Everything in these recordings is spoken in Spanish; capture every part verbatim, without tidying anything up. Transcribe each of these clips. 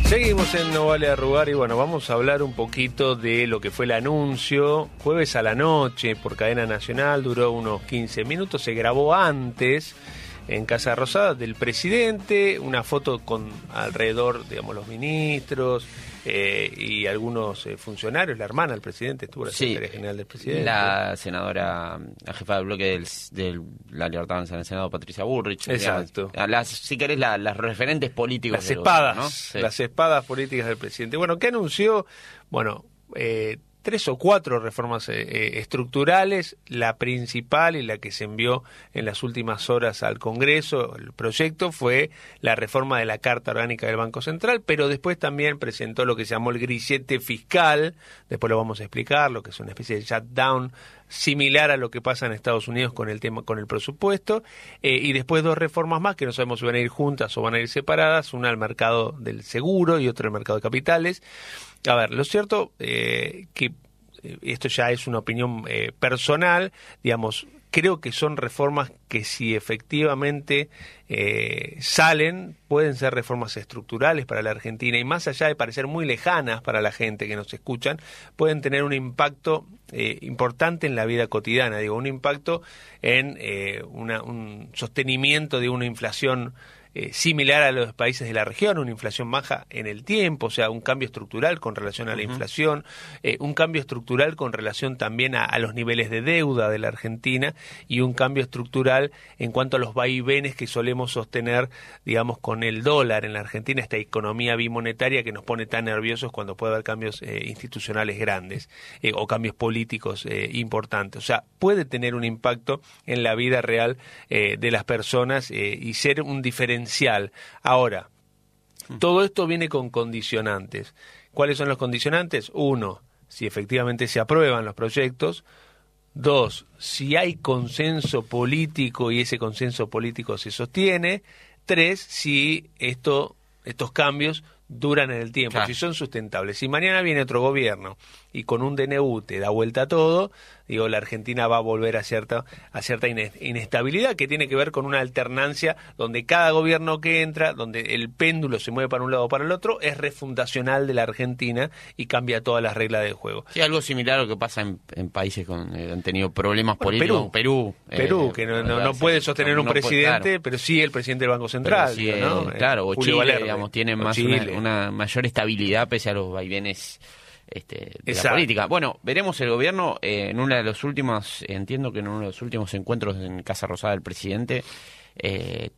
Seguimos en No Vale Arrugar y bueno, vamos a hablar un poquito de lo que fue el anuncio jueves a la noche por cadena nacional, duró unos quince minutos, se grabó antes en Casa Rosada del presidente, una foto con alrededor, digamos, los ministros eh, y algunos eh, funcionarios, la hermana del presidente estuvo, la secretaria sí, general del presidente. La senadora, la jefa del bloque del, de la Libertad Avanza en el Senado, Patricia Bullrich. Exacto. Digamos, las, si querés, la, las referentes políticos. Las espadas, gobierno, ¿no? Sí. Las espadas políticas del presidente. Bueno, ¿qué anunció? Bueno, eh, tres o cuatro reformas eh, estructurales, la principal y la que se envió en las últimas horas al Congreso, el proyecto, fue la reforma de la Carta Orgánica del Banco Central, pero después también presentó lo que se llamó el grillete fiscal, después lo vamos a explicar, lo que es una especie de shutdown similar a lo que pasa en Estados Unidos con el tema, con el presupuesto, eh, y después dos reformas más que no sabemos si van a ir juntas o van a ir separadas, una al mercado del seguro y otra al mercado de capitales. A ver, lo cierto eh, que esto ya es una opinión eh, personal, digamos, creo que son reformas que si efectivamente eh, salen, pueden ser reformas estructurales para la Argentina y más allá de parecer muy lejanas para la gente que nos escuchan, pueden tener un impacto eh, importante en la vida cotidiana, digo, un impacto en eh, una, un sostenimiento de una inflación Eh, similar a los países de la región, una inflación baja en el tiempo, o sea, un cambio estructural con relación a la uh-huh. inflación, eh, un cambio estructural con relación también a, a los niveles de deuda de la Argentina y un cambio estructural en cuanto a los vaivenes que solemos sostener, digamos, con el dólar en la Argentina, esta economía bimonetaria que nos pone tan nerviosos cuando puede haber cambios eh, institucionales grandes eh, o cambios políticos eh, importantes. O sea, puede tener un impacto en la vida real eh, de las personas eh, y ser un diferencial. Ahora, todo esto viene con condicionantes. ¿Cuáles son los condicionantes? Uno, si efectivamente se aprueban los proyectos. Dos, si hay consenso político y ese consenso político se sostiene. Tres, si esto, estos cambios duran en el tiempo, claro. Si son sustentables. Si mañana viene otro gobierno y con un D N U te da vuelta a todo, digo, la Argentina va a volver a cierta a cierta inestabilidad que tiene que ver con una alternancia donde cada gobierno que entra, donde el péndulo se mueve para un lado o para el otro, es refundacional de la Argentina y cambia todas las reglas del juego. Sí, algo similar a lo que pasa en, en países que eh, han tenido problemas bueno, políticos. Perú. Perú, Perú eh, que no, no, no puede sostener no, un no presidente, puede, claro. Pero sí el presidente del Banco Central. Sí, ¿no? Claro, o Chile, Valerde, digamos, tiene más Chile. Una, una mayor estabilidad pese a los vaivenes Este, de Exacto. la política. Bueno, veremos el gobierno eh, en uno de los últimos, entiendo que en uno de los últimos encuentros en Casa Rosada del presidente eh,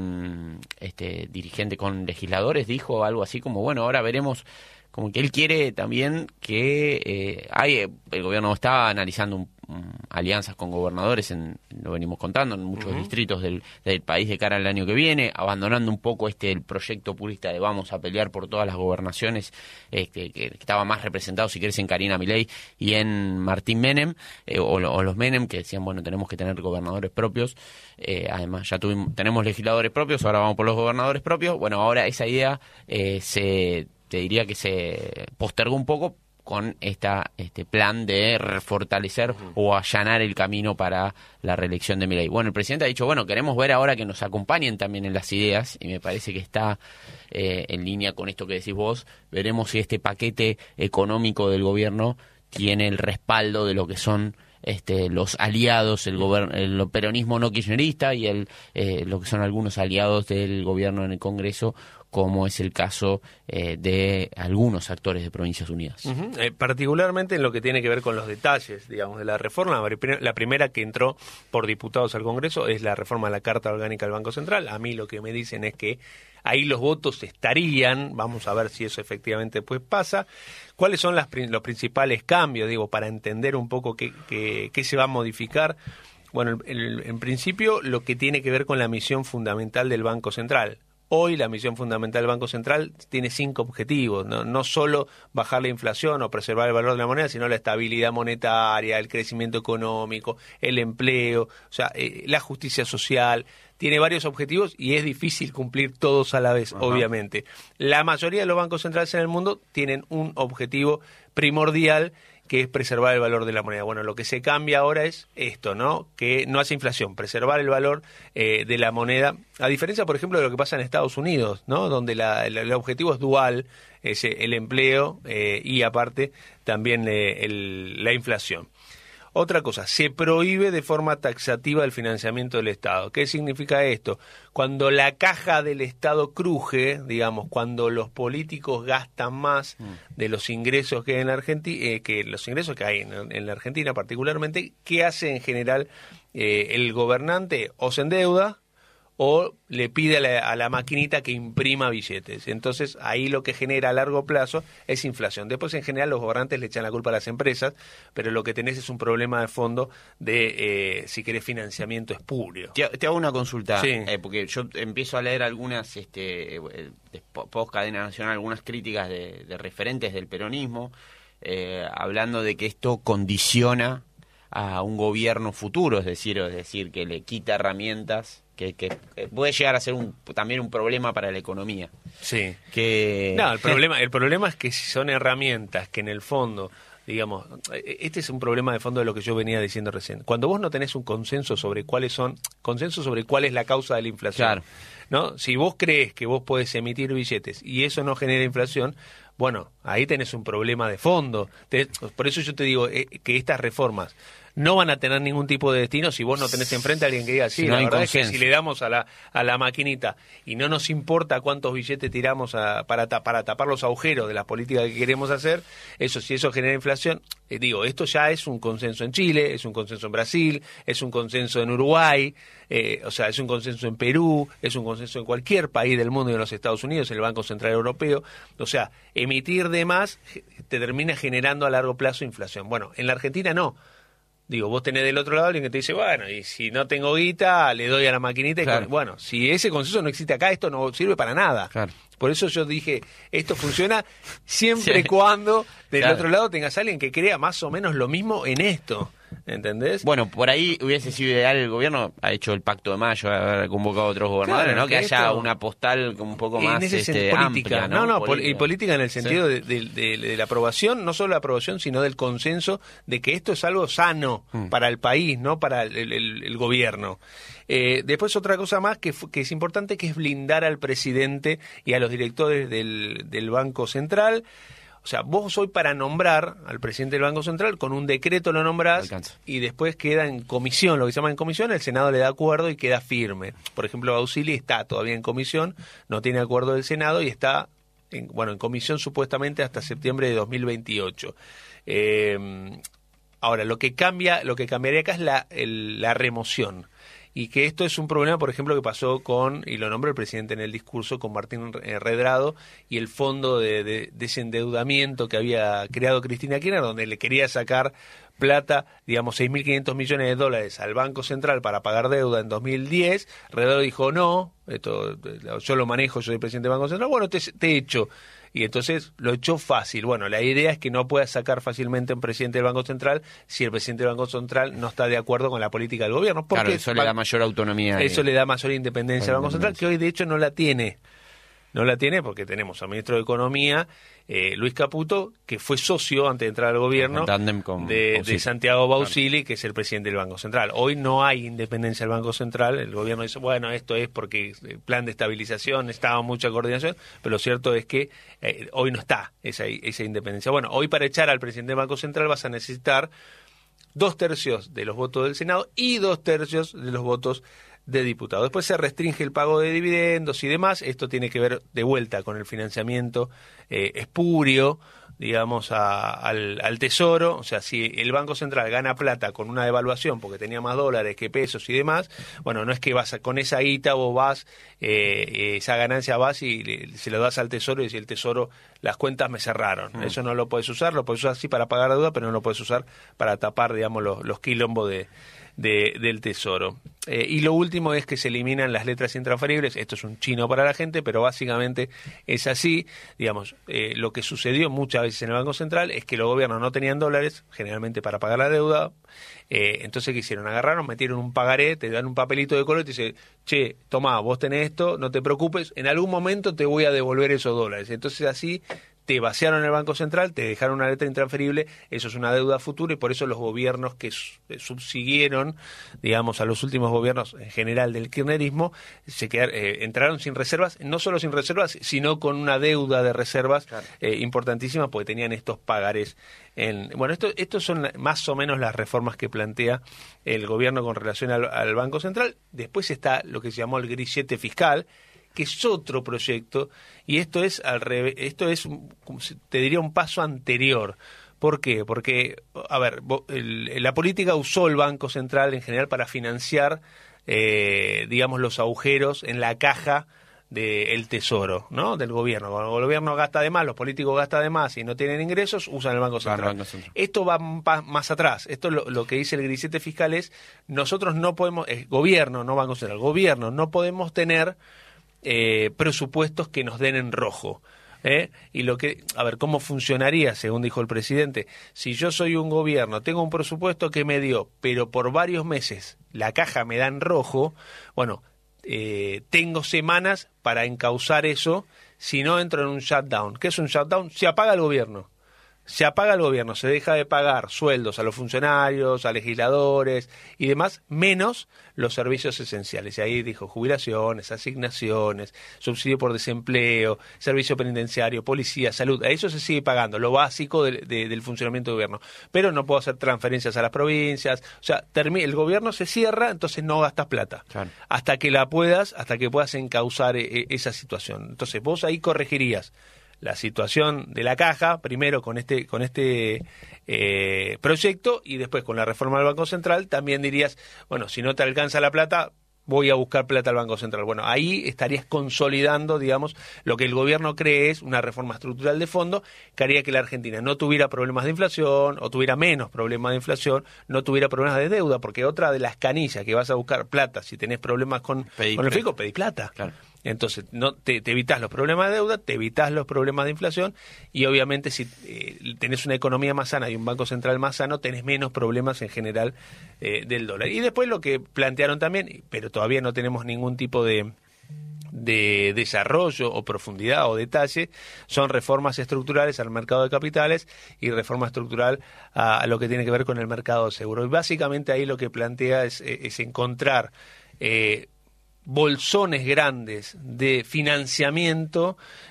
con este dirigente, con legisladores, dijo algo así como, bueno, ahora veremos, como que él quiere también que eh, hay, el gobierno está analizando un, un, alianzas con gobernadores, en, lo venimos contando, en muchos uh-huh. distritos del, del país de cara al año que viene, abandonando un poco este el proyecto purista de vamos a pelear por todas las gobernaciones, eh, que, que estaba más representado, si querés, en Karina Milei y en Martín Menem, eh, o, o los Menem, que decían, bueno, tenemos que tener gobernadores propios, eh, además ya tuvimos, tenemos legisladores propios, ahora vamos por los gobernadores propios. Bueno, ahora esa idea eh, se... te diría que se postergó un poco con esta este plan de fortalecer uh-huh. o allanar el camino para la reelección de Milei. Bueno, el presidente ha dicho, bueno, queremos ver ahora que nos acompañen también en las ideas, y me parece que está eh, en línea con esto que decís vos. Veremos si este paquete económico del gobierno tiene el respaldo de lo que son este los aliados, el gobierno, el peronismo no kirchnerista y el eh, lo que son algunos aliados del gobierno en el Congreso, como es el caso eh, de algunos actores de Provincias Unidas. Uh-huh. Eh, particularmente en lo que tiene que ver con los detalles, digamos, de la reforma. La primera que entró por diputados al Congreso es la reforma de la Carta Orgánica del Banco Central. A mí lo que me dicen es que ahí los votos estarían, vamos a ver si eso efectivamente pues pasa. ¿Cuáles son las, los principales cambios, digo, para entender un poco qué, qué, qué se va a modificar? Bueno, el, el, en principio lo que tiene que ver con la misión fundamental del Banco Central. Hoy la misión fundamental del Banco Central tiene cinco objetivos, no, no solo bajar la inflación o preservar el valor de la moneda, sino la estabilidad monetaria, el crecimiento económico, el empleo, o sea, eh, la justicia social. Tiene varios objetivos y es difícil cumplir todos a la vez, Ajá. obviamente. La mayoría de los bancos centrales en el mundo tienen un objetivo primordial, que es preservar el valor de la moneda. Bueno, lo que se cambia ahora es esto, ¿no? Que no hace inflación, preservar el valor eh, de la moneda, a diferencia, por ejemplo, de lo que pasa en Estados Unidos, ¿no? Donde la, la, el objetivo es dual, es el empleo eh, y aparte también eh, el, la inflación. Otra cosa, se prohíbe de forma taxativa el financiamiento del Estado. ¿Qué significa esto? Cuando la caja del Estado cruje, digamos, cuando los políticos gastan más de los ingresos que hay en la Argentina, eh, que los ingresos que hay en, en la Argentina particularmente, ¿qué hace en general eh, el gobernante? O se endeuda o le pide a la, a la maquinita que imprima billetes. Entonces, ahí lo que genera a largo plazo es inflación. Después, en general, los gobernantes le echan la culpa a las empresas, pero lo que tenés es un problema de fondo de, eh, si querés, financiamiento espurio. Te, te hago una consulta, sí. eh, porque yo empiezo a leer algunas, este, post cadena nacional, algunas críticas de, de referentes del peronismo, eh, hablando de que esto condiciona a un gobierno futuro, es decir, es decir, que le quita herramientas. Que, que puede llegar a ser un, también un problema para la economía. Sí. Que... No, el problema, el problema es que si son herramientas que en el fondo, digamos, este es un problema de fondo de lo que yo venía diciendo recién. Cuando vos no tenés un consenso sobre cuáles son, consenso sobre cuál es la causa de la inflación, claro. ¿no? Si vos crees que vos podés emitir billetes y eso no genera inflación, bueno, ahí tenés un problema de fondo. Por eso yo te digo eh, que estas reformas no van a tener ningún tipo de destino si vos no tenés enfrente a alguien que diga, sí, si no la verdad es que si le damos a la a la maquinita y no nos importa cuántos billetes tiramos a, para, ta, para tapar los agujeros de las políticas que queremos hacer, eso si eso genera inflación, eh, digo, esto ya es un consenso en Chile, es un consenso en Brasil, es un consenso en Uruguay, eh, o sea, es un consenso en Perú, es un consenso en cualquier país del mundo y en los Estados Unidos, en el Banco Central Europeo. O sea, emitir de más te termina generando a largo plazo inflación. Bueno, en la Argentina no. Digo, vos tenés del otro lado alguien que te dice, bueno, y si no tengo guita, le doy a la maquinita. Claro. Y con... Bueno, si ese consenso no existe acá, esto no sirve para nada. Claro. Por eso yo dije, esto funciona siempre y sí. cuando del claro. otro lado tengas a alguien que crea más o menos lo mismo en esto. ¿Entendés? Bueno, por ahí hubiese sido ideal, el gobierno ha hecho el Pacto de Mayo, haber convocado a otros gobernadores, claro, ¿no? Que, que haya esto, una postal un poco más ese este, política, amplia, ¿no? No, no, política. y política en el sentido sí. de, de, de, de la aprobación, no solo la aprobación, sino del consenso de que esto es algo sano mm. para el país, no para el, el, el gobierno. Eh, después otra cosa más que, que es importante, que es blindar al presidente y a los directores del, del Banco Central. O sea, vos hoy para nombrar al presidente del Banco Central, con un decreto lo nombrás Alcanza. Y después queda en comisión, lo que se llama en comisión, el Senado le da acuerdo y queda firme. Por ejemplo, Bausili está todavía en comisión, no tiene acuerdo del Senado y está, en, bueno, en comisión supuestamente hasta septiembre de dos mil veintiocho. Eh, ahora, lo que cambia, lo que cambiaría acá es la, el, la remoción. Y que esto es un problema, por ejemplo, que pasó con, y lo nombró el presidente en el discurso, con Martín Redrado y el fondo de, de desendeudamiento que había creado Cristina Kirchner, donde le quería sacar plata, digamos, seis mil quinientos millones de dólares al Banco Central para pagar deuda en dos mil diez. Redrado dijo, no, esto yo lo manejo, yo soy presidente del Banco Central, bueno, te, te echo. Y entonces lo echó fácil. Bueno, la idea es que no pueda sacar fácilmente un presidente del Banco Central si el presidente del Banco Central no está de acuerdo con la política del gobierno. Porque claro, eso le da mayor autonomía. Eso y... le da mayor independencia al Banco Central, que hoy de hecho no la tiene. No la tiene porque tenemos al ministro de Economía, eh, Luis Caputo, que fue socio antes de entrar al gobierno con de, de Santiago Bausili, claro. que es el presidente del Banco Central. Hoy no hay independencia del Banco Central. El gobierno dice, bueno, esto es porque el plan de estabilización, estaba mucha coordinación, pero lo cierto es que eh, hoy no está esa, esa independencia. Bueno, hoy para echar al presidente del Banco Central vas a necesitar dos tercios de los votos del Senado y dos tercios de los votos de diputados. Después se restringe el pago de dividendos y demás. Esto tiene que ver de vuelta con el financiamiento eh, espurio, digamos, a, al, al Tesoro. O sea, si el Banco Central gana plata con una devaluación porque tenía más dólares que pesos y demás, bueno, no es que vas a, con esa guita vos vas, eh, esa ganancia vas y le, se lo das al Tesoro y decís, el Tesoro, las cuentas me cerraron. Mm. Eso no lo puedes usar, lo puedes usar sí para pagar deuda, pero no lo puedes usar para tapar, digamos, los, los quilombos de... De, del Tesoro. Eh, y lo último es que se eliminan las letras intransferibles. Esto es un chino para la gente, pero básicamente es así. Digamos, eh, lo que sucedió muchas veces en el Banco Central es que los gobiernos no tenían dólares, generalmente para pagar la deuda. Eh, entonces, ¿qué hicieron? Agarraron, metieron un pagaré, te dan un papelito de color y te dicen, che, tomá, vos tenés esto, no te preocupes, en algún momento te voy a devolver esos dólares. Entonces, así te vaciaron el Banco Central, te dejaron una letra intransferible, eso es una deuda futura y por eso los gobiernos que subsiguieron, digamos, a los últimos gobiernos en general del kirchnerismo, se quedaron, eh, entraron sin reservas, no solo sin reservas, sino con una deuda de reservas claro. eh, importantísima porque tenían estos pagarés. En, bueno, esto, estos son más o menos las reformas que plantea el gobierno con relación al, al Banco Central. Después está lo que se llamó el grillete fiscal, que es otro proyecto, y esto es al revés, esto es, te diría, un paso anterior. ¿Por qué? Porque, a ver, el, la política usó el Banco Central en general para financiar, eh, digamos, los agujeros en la caja del tesoro, ¿no? Del gobierno. Cuando el gobierno gasta de más, los políticos gastan de más y no tienen ingresos, usan el Banco Central. Banco Central. Esto va más atrás. Esto lo, lo que dice el grillete fiscal es, nosotros no podemos, eh, gobierno, no Banco Central, gobierno, no podemos tener Eh, presupuestos que nos den en rojo. ¿eh? Y lo que, a ver, ¿cómo funcionaría, según dijo el presidente? Si yo soy un gobierno, tengo un presupuesto que me dio, pero por varios meses la caja me da en rojo, bueno, eh, tengo semanas para encauzar eso, si no entro en un shutdown. ¿Qué es un shutdown? Se apaga el gobierno. Se apaga el gobierno, se deja de pagar sueldos a los funcionarios, a legisladores y demás, menos los servicios esenciales. Y ahí dijo jubilaciones, asignaciones, subsidio por desempleo, servicio penitenciario, policía, salud. A eso se sigue pagando, lo básico de, de, del funcionamiento del gobierno. Pero no puedo hacer transferencias a las provincias. O sea, termina, el gobierno se cierra, entonces no gastas plata. Claro. Hasta que la puedas, hasta que puedas encauzar e, esa situación. Entonces vos ahí corregirías la situación de la caja, primero con este con este eh, proyecto y después con la reforma del Banco Central, también dirías, bueno, si no te alcanza la plata, voy a buscar plata al Banco Central. Bueno, ahí estarías consolidando, digamos, lo que el gobierno cree es una reforma estructural de fondo que haría que la Argentina no tuviera problemas de inflación o tuviera menos problemas de inflación, no tuviera problemas de deuda, porque otra de las canillas que vas a buscar plata, si tenés problemas con, con el fisco, pedí plata. Claro. Entonces, no te, te evitas los problemas de deuda, te evitas los problemas de inflación y obviamente si eh, tenés una economía más sana y un banco central más sano, tenés menos problemas en general eh, del dólar. Y después lo que plantearon también, pero todavía no tenemos ningún tipo de, de desarrollo o profundidad o detalle, son reformas estructurales al mercado de capitales y reforma estructural a, a lo que tiene que ver con el mercado de seguro. Y básicamente ahí lo que plantea es, es encontrar Eh, bolsones grandes de financiamiento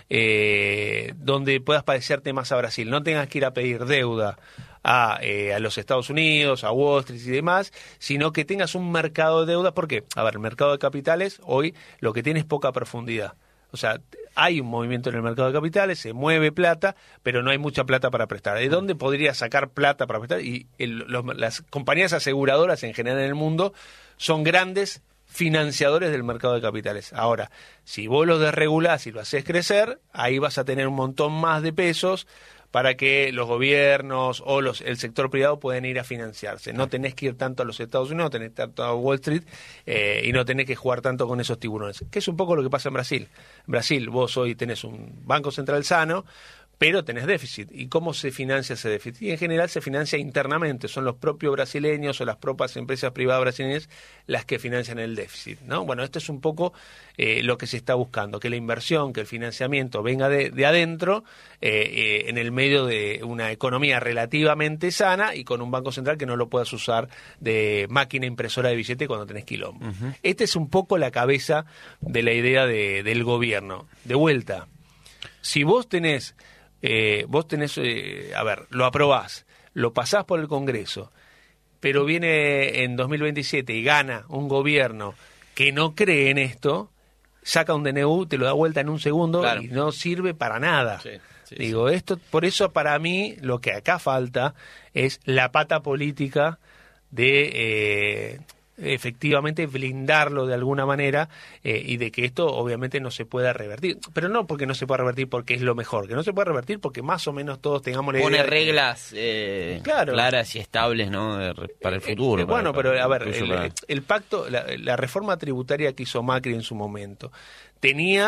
eh, donde puedas parecerte más a Brasil, no tengas que ir a pedir deuda a, eh, a los Estados Unidos, a Wall Street y demás, sino que tengas un mercado de deuda, porque, a ver, el mercado de capitales hoy lo que tiene es poca profundidad. O sea, hay un movimiento en el mercado de capitales, se mueve plata, pero no hay mucha plata para prestar. ¿De dónde podría sacar plata para prestar? Y el, los, las compañías aseguradoras en general en el mundo son grandes financiadores del mercado de capitales. Ahora, si vos lo desregulás y lo haces crecer, ahí vas a tener un montón más de pesos para que los gobiernos o los el sector privado puedan ir a financiarse. No tenés que ir tanto a los Estados Unidos, no tenés que ir tanto a Wall Street eh, y no tenés que jugar tanto con esos tiburones. Que es un poco lo que pasa en Brasil. En Brasil vos hoy tenés un banco central sano, pero tenés déficit. ¿Y cómo se financia ese déficit? Y en general se financia internamente. Son los propios brasileños o las propias empresas privadas brasileñas las que financian el déficit, ¿no? Bueno, esto es un poco eh, lo que se está buscando, que la inversión, que el financiamiento venga de, de adentro, eh, eh, en el medio de una economía relativamente sana y con un banco central que no lo puedas usar de máquina impresora de billete cuando tenés quilombo. Uh-huh. Esta es un poco la cabeza de la idea de, del gobierno. De vuelta, si vos tenés... Eh, vos tenés, eh, a ver, lo aprobás, lo pasás por el Congreso, pero viene en dos mil veintisiete y gana un gobierno que no cree en esto, saca un D N U, te lo da vuelta en un segundo, claro, y no sirve para nada. Sí, sí, Digo, sí. esto, por eso para mí lo que acá falta es la pata política de... Eh, efectivamente blindarlo de alguna manera eh, y de que esto obviamente no se pueda revertir, pero no porque no se pueda revertir porque es lo mejor, que no se puede revertir porque más o menos todos tengamos la idea pone de... reglas eh, claro. claras y estables, ¿no? Para el futuro. Eh, eh, bueno, para, pero a ver, el, para... el pacto, la, la reforma tributaria que hizo Macri en su momento tenía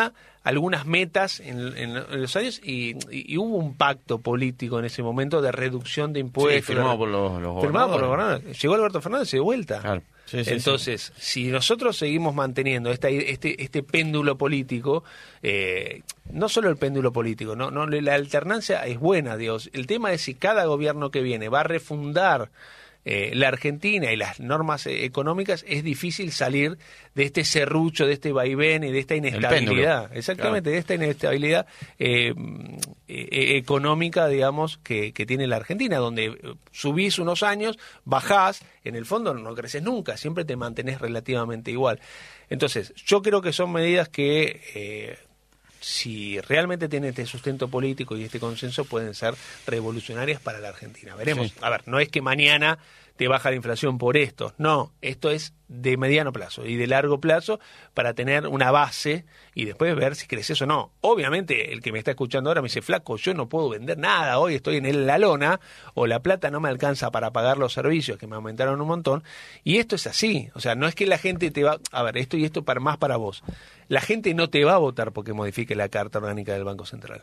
algunas metas en, en, en los años y, y, y hubo un pacto político en ese momento de reducción de impuestos. Sí, firmado por los, los firmado por los gobernadores. Llegó Alberto Fernández de vuelta. Claro. Sí, sí, Entonces, sí. si nosotros seguimos manteniendo esta, este, este péndulo político, eh, no solo el péndulo político, no, no la alternancia es buena, Dios. El tema es si cada gobierno que viene va a refundar Eh, la Argentina y las normas eh, económicas, es difícil salir de este serrucho, de este vaivén y de esta inestabilidad, exactamente, claro. de esta inestabilidad eh, eh, económica, digamos, que, que tiene la Argentina, donde subís unos años, bajás, en el fondo no creces nunca, siempre te mantenés relativamente igual. Entonces, yo creo que son medidas que... Eh, si realmente tiene este sustento político y este consenso, pueden ser revolucionarias para la Argentina. Veremos. Sí. A ver, no es que mañana te baja la inflación por esto. No, esto es de mediano plazo y de largo plazo para tener una base y después ver si creces o no. Obviamente, el que me está escuchando ahora me dice, flaco, yo no puedo vender nada, hoy estoy en el, la lona, o la plata no me alcanza para pagar los servicios que me aumentaron un montón. Y esto es así. O sea, no es que la gente te va... A ver, esto y esto para más para vos. La gente no te va a votar porque modifique la Carta Orgánica del Banco Central.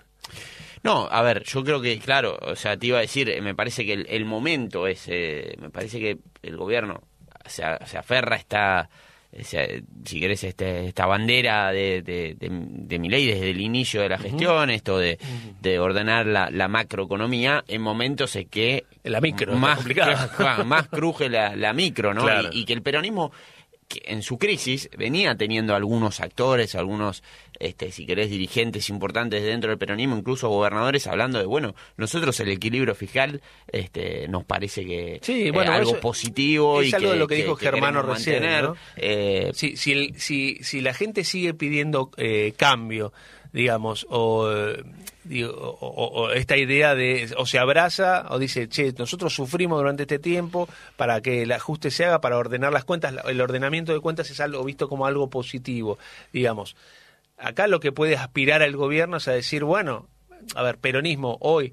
No, a ver, yo creo que, claro, o sea, te iba a decir, me parece que el, el momento es, eh, me parece que el gobierno se, se aferra a esta, se, si querés, este, esta bandera de, de, de, de Milei desde el inicio de la gestión, uh-huh. esto de, uh-huh. de ordenar la, la macroeconomía en momentos en que... La micro, más, complicada. más cruje la, la micro, ¿no? Claro. Y, y que el peronismo... que en su crisis venía teniendo algunos actores, algunos, este, si querés, dirigentes importantes dentro del peronismo, incluso gobernadores, hablando de, bueno, nosotros el equilibrio fiscal este, nos parece que sí, bueno, eh, algo eso positivo. Es y algo que, de lo que, que dijo que Germano recién, ¿no? eh, si, si, el, si, si la gente sigue pidiendo eh, cambio, digamos, o, digo, o, o, o esta idea de, o se abraza o dice, che, nosotros sufrimos durante este tiempo para que el ajuste se haga, para ordenar las cuentas, el ordenamiento de cuentas es algo visto como algo positivo, digamos. Acá lo que puede aspirar al gobierno es a decir, bueno, a ver, peronismo, hoy,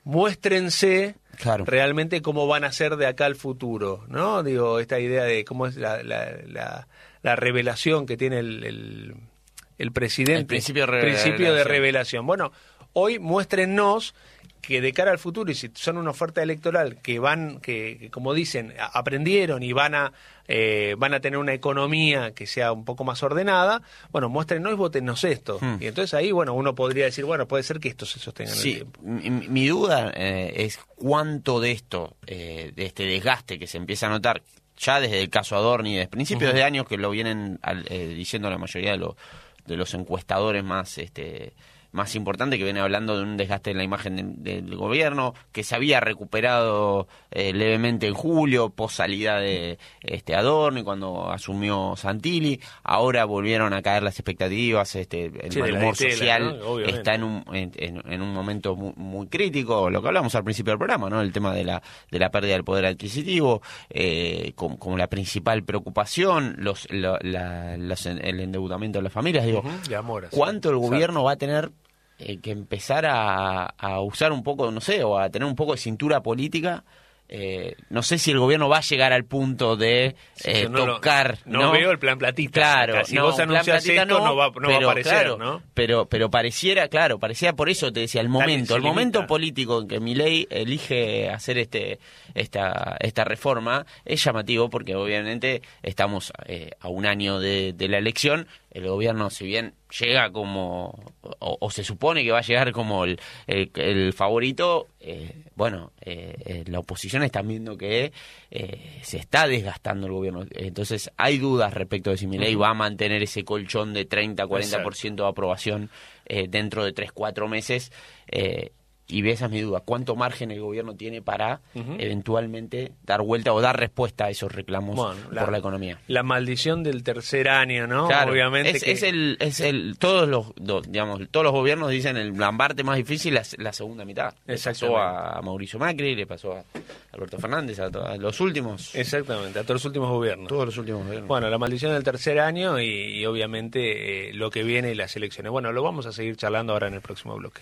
muéstrense claro. realmente cómo van a ser de acá al futuro, ¿no? Digo, esta idea de cómo es la, la, la, la revelación que tiene el... el el presidente, el principio, de principio de revelación. Bueno, hoy muéstrennos que de cara al futuro, y si son una oferta electoral que van, que, que como dicen, aprendieron y van a eh, van a tener una economía que sea un poco más ordenada, bueno, muéstrennos y votennos esto. Hmm. Y entonces ahí, bueno, uno podría decir, bueno, puede ser que esto se sostenga en sí, el tiempo. Mi, mi duda eh, es cuánto de esto, eh, de este desgaste que se empieza a notar, ya desde el caso Adorni, desde principios uh-huh. de años que lo vienen al, eh, diciendo la mayoría de los de los encuestadores más este más importantes, que viene hablando de un desgaste en la imagen de, del gobierno, que se había recuperado eh, levemente en julio, pos salida de este Adorni, cuando asumió Santilli. Ahora volvieron a caer las expectativas, este el sí, mal humor social, ¿no? Está en un en, en un momento muy, muy crítico, lo que hablamos al principio del programa, ¿no? El tema de la de la pérdida del poder adquisitivo, eh, como, como la principal preocupación, los, lo, la, los el endeudamiento de las familias. Digo, uh-huh. de amor, ¿cuánto el gobierno Exacto. va a tener Eh, que empezar a, a usar un poco, no sé, o a tener un poco de cintura política? Eh, no sé si el gobierno va a llegar al punto de sí, eh, no tocar. Lo, no, no veo el plan platita. Claro, si no, vos anuncias esto, no, no, va, no pero, va a aparecer, claro, ¿no? Pero, pero pareciera, claro, parecía por eso te decía, el momento, el limita. momento político en que Milei elige hacer este esta esta reforma es llamativo porque obviamente estamos eh, a un año de, de la elección. El gobierno, si bien llega como, o, o se supone que va a llegar como el, el, el favorito, eh, bueno, eh, eh, la oposición está viendo que eh, se está desgastando el gobierno. Entonces hay dudas respecto de si Milei uh-huh. va a mantener ese colchón de treinta a cuarenta por ciento de aprobación eh, dentro de tres a cuatro meses. Eh, Y esa es mi duda, ¿cuánto margen el gobierno tiene para uh-huh. eventualmente dar vuelta o dar respuesta a esos reclamos bueno, la, por la economía? La maldición del tercer año, ¿no? Claro, obviamente es, que... es el es el todos los do, digamos todos los gobiernos dicen el la parte más difícil es la segunda mitad. Le pasó a Mauricio Macri, le pasó a Alberto Fernández, a, to, a los últimos. Exactamente, a todos los últimos gobiernos. Todos los últimos gobiernos. Bueno, la maldición del tercer año y, y obviamente eh, lo que viene y las elecciones. Bueno, lo vamos a seguir charlando ahora en el próximo bloque.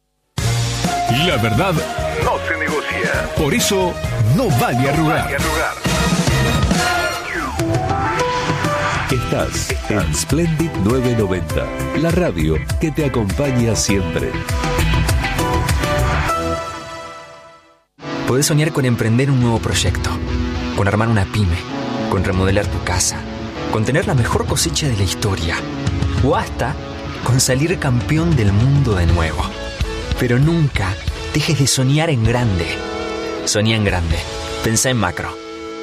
La verdad no se negocia. Por eso no vale arrugar. No vale arrugar. Estás en Splendid novecientos noventa, la radio que te acompaña siempre. Podés soñar con emprender un nuevo proyecto, con armar una pyme, con remodelar tu casa, con tener la mejor cosecha de la historia, o hasta con salir campeón del mundo de nuevo. Pero nunca dejes de soñar en grande. Soñá en grande. Pensá en macro.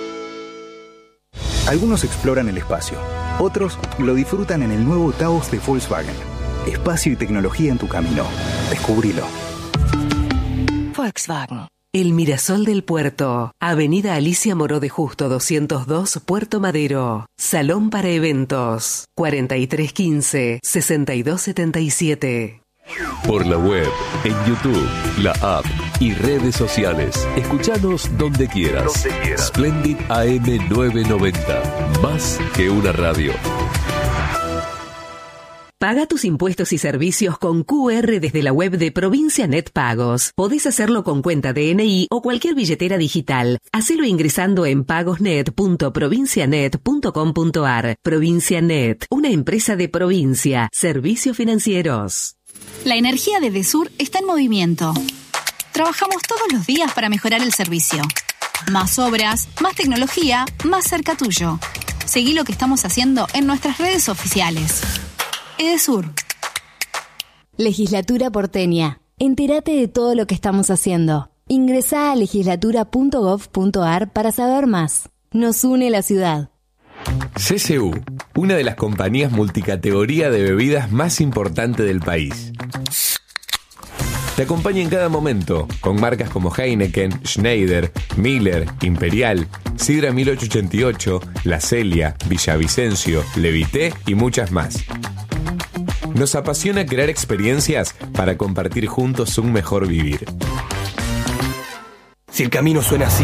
Algunos exploran el espacio, otros lo disfrutan en el nuevo Taos de Volkswagen. Espacio y tecnología en tu camino. Descubrilo. Volkswagen. El Mirasol del Puerto. Avenida Alicia Moró de Justo doscientos dos, Puerto Madero. Salón para eventos. cuarenta y tres quince, sesenta y dos setenta y siete. Por la web, en YouTube, la app y redes sociales. Escuchanos donde quieras. Donde quieras. Splendid A M novecientos noventa. Más que una radio. Paga tus impuestos y servicios con Q R desde la web de Provincia Net Pagos. Podés hacerlo con cuenta D N I o cualquier billetera digital. Hacelo ingresando en pagosnet punto provincianet punto com punto ar. Provincia Net, una empresa de provincia. Servicios financieros. La energía de Edesur está en movimiento. Trabajamos todos los días para mejorar el servicio. Más obras, más tecnología, más cerca tuyo. Seguí lo que estamos haciendo en nuestras redes oficiales. Edesur. Legislatura porteña. Entérate de todo lo que estamos haciendo. Ingresá a legislatura punto gov punto ar para saber más. Nos une la ciudad. C C U, una de las compañías multicategoría de bebidas más importantes del país. Te acompaña en cada momento, con marcas como Heineken, Schneider, Miller, Imperial, Sidra mil ochocientos ochenta y ocho, La Celia, Villavicencio, Levité y muchas más. Nos apasiona crear experiencias para compartir juntos un mejor vivir. Si el camino suena así,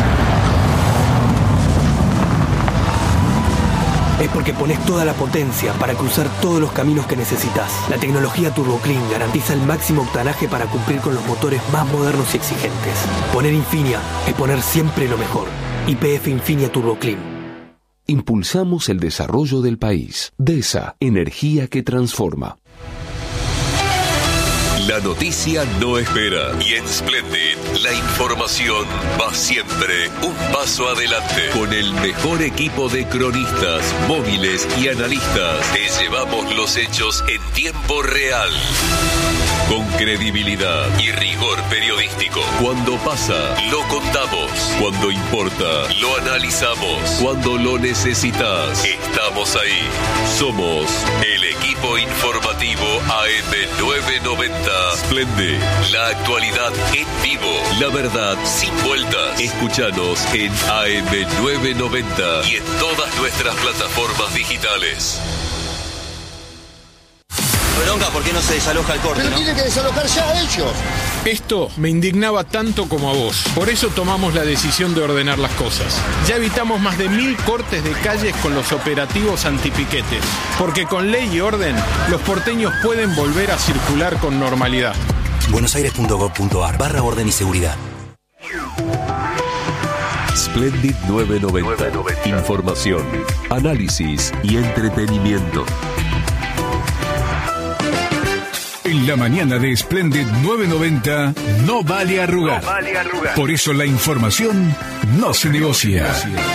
es porque pones toda la potencia para cruzar todos los caminos que necesitas. La tecnología Turbo Clean garantiza el máximo octanaje para cumplir con los motores más modernos y exigentes. Poner Infinia es poner siempre lo mejor. Y P F Infinia Turbo Clean. Impulsamos el desarrollo del país. DESA, energía que transforma. La noticia no espera y en Splendid la información va siempre un paso adelante. Con el mejor equipo de cronistas, móviles y analistas, te llevamos los hechos en tiempo real. Con credibilidad y rigor periodístico. Cuando pasa, lo contamos. Cuando importa, lo analizamos. Cuando lo necesitas, estamos ahí. Somos el equipo informativo A M novecientos noventa. Splendid, la actualidad en vivo. La verdad sin vueltas. Escúchanos en A M novecientos noventa y en todas nuestras plataformas digitales. Bronca, ¿por qué no se desaloja el corte? Pero ¿no? Tiene que desalojar ya ellos. Esto me indignaba tanto como a vos. Por eso tomamos la decisión de ordenar las cosas. Ya evitamos más de mil cortes de calles con los operativos antipiquetes. Porque con ley y orden, los porteños pueden volver a circular con normalidad. buenosaires punto gov punto ar barra orden y seguridad. Splendid novecientos noventa. Información, análisis y entretenimiento. En la mañana de Splendid novecientos noventa no vale arrugar. No vale arrugar. Por eso la información no se negocia.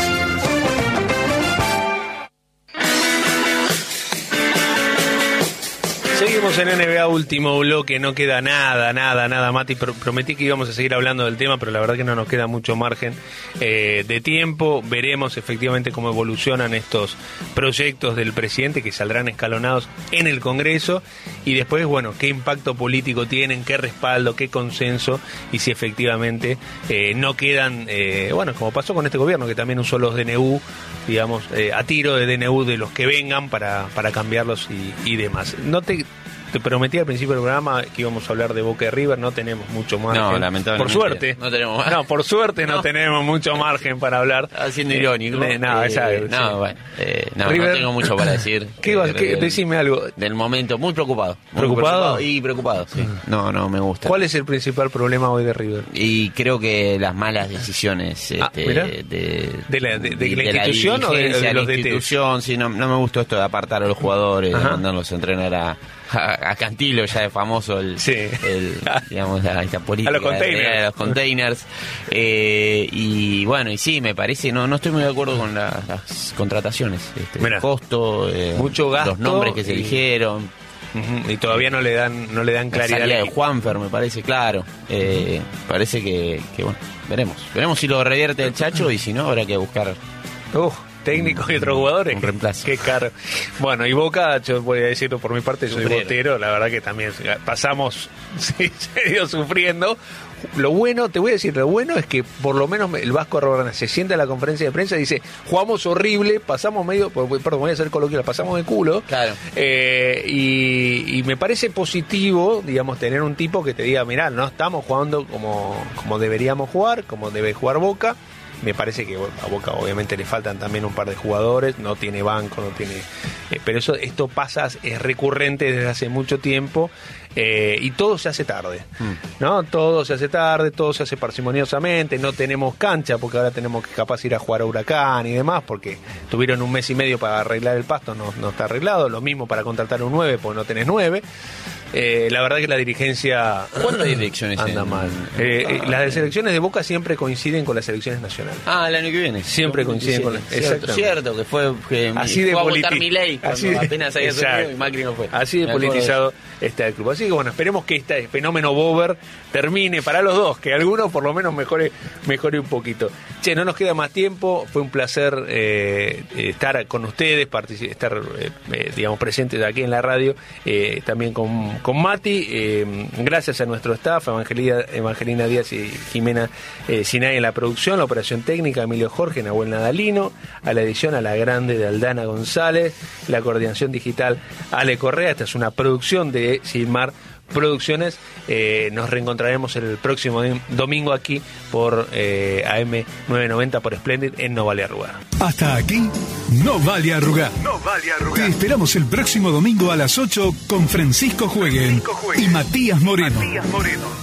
Seguimos en N B A, último bloque, no queda nada, nada, nada, Mati. Prometí que íbamos a seguir hablando del tema, pero la verdad que no nos queda mucho margen eh, de tiempo. Veremos efectivamente cómo evolucionan estos proyectos del presidente que saldrán escalonados en el Congreso y después, bueno, qué impacto político tienen, qué respaldo, qué consenso y si efectivamente eh, no quedan, eh, bueno, como pasó con este gobierno que también usó los D N U, digamos, eh, a tiro de D N U de los que vengan para, para cambiarlos y, y demás. No te te prometí al principio del programa que íbamos a hablar de Boca y River, no tenemos mucho margen. No, lamentablemente. Por suerte. No tenemos margen. No, por suerte no, no tenemos mucho margen para hablar. Haciendo eh, irónico. De, no, eh, exacto, no, sí. bueno, eh, no, River, no tengo mucho para decir. ¿Qué vas, qué, del, decime algo. Del momento, muy preocupado. Muy ¿Preocupado? preocupado? Y preocupado, sí. No, no me gusta. ¿Cuál es el principal problema hoy de River? Y creo que las malas decisiones Ah, este, ¿mirá? de, ¿De la, de, de de la la institución o de, dirigencia, de los la D Ts? institución, sí, no, no me gustó esto de apartar a los jugadores, Ajá. de mandarlos a entrenar a, a, a Cantilo, ya es famoso el, Sí. el digamos la, esta política A los containers. de, de los containers. Eh, y bueno, y sí, me parece, no no estoy muy de acuerdo con la, las contrataciones, este, Mirá. el costo, eh, Mucho gasto los nombres que se y- eligieron. Ujú, y todavía no le dan no le dan La claridad. salida al de Juanfer, me parece, claro. Eh, parece que, que, bueno, veremos. Veremos si lo revierte el Chacho y si no, habrá que buscar Uf, técnicos y otros jugadores. un reemplazo. Qué caro. Bueno, y Boca, yo voy a decirlo por mi parte, soy Sufrieron. botero, la verdad que también pasamos sí, serio sufriendo. Lo bueno, te voy a decir, lo bueno es que por lo menos el Vasco Arrobana se sienta en la conferencia de prensa y dice, jugamos horrible, pasamos medio, perdón, voy a hacer coloquial, pasamos de culo. Claro. Eh, y, y me parece positivo, digamos, tener un tipo que te diga, mirá, no estamos jugando como, como deberíamos jugar, como debe jugar Boca. Me parece que bueno, a Boca obviamente le faltan también un par de jugadores, no tiene banco, no tiene... Eh, pero eso esto pasa, es recurrente desde hace mucho tiempo eh, y todo se hace tarde, Mm. ¿no? Todo se hace tarde, todo se hace parsimoniosamente, no tenemos cancha porque ahora tenemos que capaz ir a jugar a Huracán y demás porque tuvieron un mes y medio para arreglar el pasto, no, no está arreglado, lo mismo para contratar un nueve porque no tenés nueve. Eh, la verdad que la dirigencia ¿Cuántas direcciones anda en- mal. Eh, eh, las elecciones de Boca siempre coinciden con las elecciones nacionales. Ah, el año que viene. Siempre coinciden con la- Cierto, exactamente. cierto, que fue que Así de fue a votar politi- Milei cuando así de- apenas había exacto. salido y Macri no fue. Así de Me acuerdo politizado está el club. Así que bueno, esperemos que este fenómeno Bober termine para los dos, que alguno por lo menos mejore, mejore un poquito. Che, no nos queda más tiempo, fue un placer eh, estar con ustedes, partici- estar eh, eh, digamos presentes aquí en la radio, eh, también con, con Mati. Eh, gracias a nuestro staff, Evangelina, Evangelina Díaz y Jimena eh, Sinay en la producción, la operación técnica, Emilio Jorge, Nahuel Nadalino, a la edición, a la grande de Aldana González, la coordinación digital, Ale Correa. Esta es una producción de Silmar Producciones. Eh, nos reencontraremos el próximo dom- domingo aquí por eh, A M novecientos noventa por Splendid en No Vale Arrugar. Hasta aquí, No Vale Arrugar. No vale arrugar. Te esperamos el próximo domingo a las ocho con Francisco Jueguen y Matías Moreno. Matías Moreno.